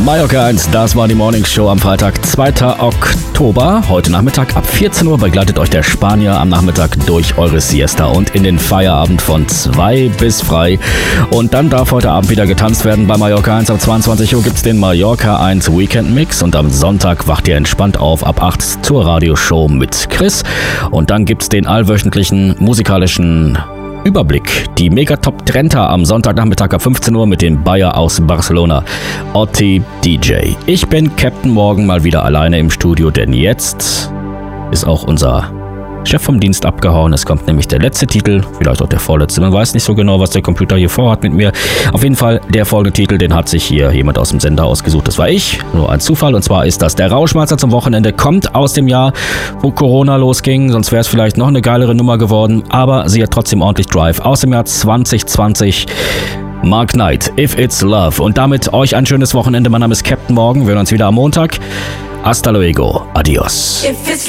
Mallorca 1, das war die Morningshow am Freitag, 2. Oktober. Heute Nachmittag ab 14 Uhr begleitet euch der Spanier am Nachmittag durch eure Siesta und in den Feierabend von 2 bis frei. Und dann darf heute Abend wieder getanzt werden bei Mallorca 1. Ab 22 Uhr gibt's den Mallorca 1 Weekend Mix und am Sonntag wacht ihr entspannt auf ab 8 zur Radioshow mit Chris. Und dann gibt's den allwöchentlichen musikalischen Überblick. Die Megatop Trenta am Sonntagnachmittag ab 15 Uhr mit dem Bayer aus Barcelona, Otti DJ. Ich bin Captain Morgan mal wieder alleine im Studio, denn jetzt ist auch unser Chef vom Dienst abgehauen. Es kommt nämlich der letzte Titel, vielleicht auch der vorletzte. Man weiß nicht so genau, was der Computer hier vorhat mit mir. Auf jeden Fall der folgende Titel, den hat sich hier jemand aus dem Sender ausgesucht. Das war ich, nur ein Zufall. Und zwar ist das der Rauschmeister zum Wochenende. Kommt aus dem Jahr, wo Corona losging. Sonst wäre es vielleicht noch eine geilere Nummer geworden. Aber sie hat trotzdem ordentlich Drive. Aus dem Jahr 2020. Mark Knight, If It's Love. Und damit euch ein schönes Wochenende. Mein Name ist Captain Morgan. Wir hören uns wieder am Montag. Hasta luego. Adios.